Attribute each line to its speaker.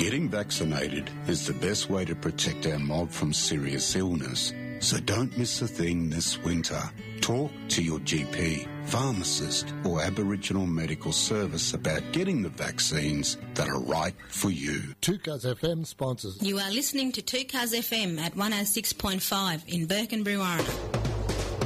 Speaker 1: Getting vaccinated is the best way to protect our mob from serious illness. So don't miss a thing this winter. Talk to your GP, pharmacist or Aboriginal medical service about getting the vaccines that are right for you.
Speaker 2: 2Cuz FM sponsors.
Speaker 3: You are listening to 2Cuz FM at 106.5 in Burke and Brewarrina.